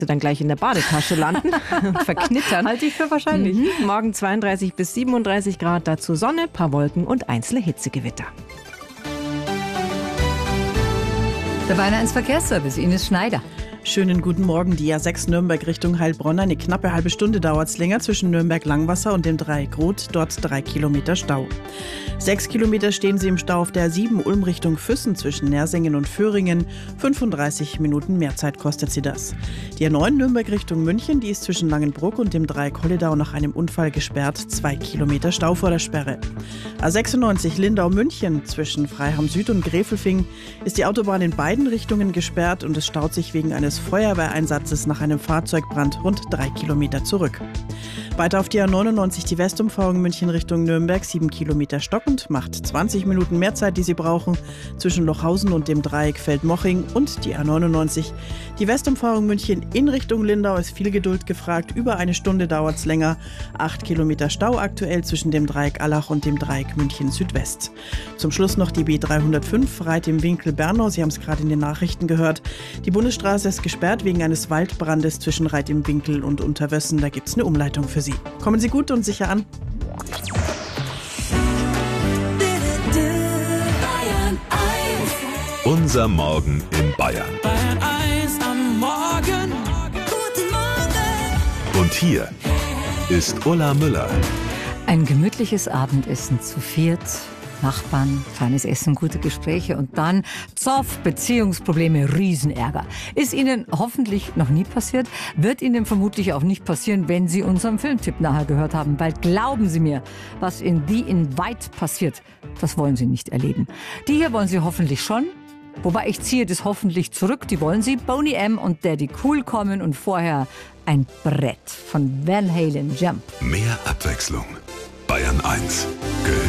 dann gleich in der Badetasche landen und verknittern. Halte ich für wahrscheinlich. Morgen 32 bis 37 Grad, dazu Sonne, paar Wolken und einzelne Hitzegewitter. Der Bayern 1 Verkehrsservice, Ines Schneider. Schönen guten Morgen. Die A6 Nürnberg Richtung Heilbronn. Eine knappe halbe Stunde dauert es länger zwischen Nürnberg-Langwasser und dem Dreieck Rot. Dort 3 Kilometer Stau. 6 Kilometer stehen Sie im Stau auf der A7 Ulm Richtung Füssen zwischen Nersingen und Föhringen. 35 Minuten mehr Zeit kostet sie das. Die A9 Nürnberg Richtung München, die ist zwischen Langenbruck und dem Dreieck Holledau nach einem Unfall gesperrt. 2 Kilometer Stau vor der Sperre. A96 Lindau-München zwischen Freiham Süd und Gräfelfing ist die Autobahn in beiden Richtungen gesperrt und es staut sich wegen eines Feuerwehreinsatzes nach einem Fahrzeugbrand rund 3 Kilometer zurück. Weiter auf die A99 die Westumfahrung München Richtung Nürnberg, 7 Kilometer stockend, macht 20 Minuten mehr Zeit, die Sie brauchen, zwischen Lochhausen und dem Dreieck Feldmoching. Und die A99 die Westumfahrung München in Richtung Lindau ist viel Geduld gefragt, über eine Stunde dauert es länger, 8 Kilometer Stau aktuell zwischen dem Dreieck Allach und dem Dreieck München Südwest. Zum Schluss noch die B305 Reit im Winkel Bernau, Sie haben es gerade in den Nachrichten gehört. Die Bundesstraße ist gesperrt wegen eines Waldbrandes zwischen Reit im Winkel und Unterwössen, da gibt es eine Umleitung für Sie. Kommen Sie gut und sicher an. Unser Morgen in Bayern. Bayern 1 am Morgen. Guten Morgen. Und hier ist Ulla Müller. Ein gemütliches Abendessen zu viert. Nachbarn, feines Essen, gute Gespräche und dann Zoff, Beziehungsprobleme, Riesenärger. Ist Ihnen hoffentlich noch nie passiert, wird Ihnen vermutlich auch nicht passieren, wenn Sie unseren Filmtipp nachher gehört haben, weil glauben Sie mir, was in The Invite passiert, das wollen Sie nicht erleben. Die hier wollen Sie hoffentlich schon, wobei ich ziehe das hoffentlich zurück, die wollen Sie, Boney M. und Daddy Cool kommen und vorher ein Brett von Van Halen, Jump. Mehr Abwechslung. Bayern 1 gehört